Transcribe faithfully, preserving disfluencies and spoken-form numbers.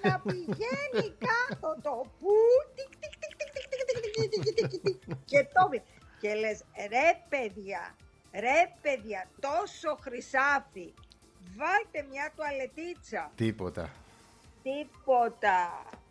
να πηγαίνει κάτω το που και το και λες ρε παιδιά, ρε παιδιά, τόσο χρυσάφι, βάλτε μια τουαλετίτσα. Τίποτα. Τίποτα.